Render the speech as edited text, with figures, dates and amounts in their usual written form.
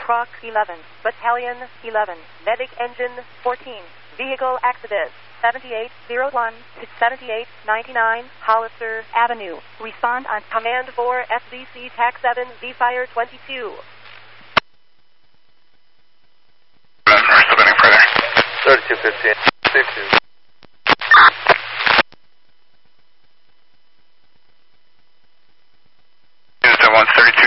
Truck 11, Battalion 11, Medic Engine 14, Vehicle Accident 7801 to 7899 Hollister Avenue. Respond on Command 4 SVC TAC 7 Z-Fire 22. We're submitting further. 3215. 62. Unit 132.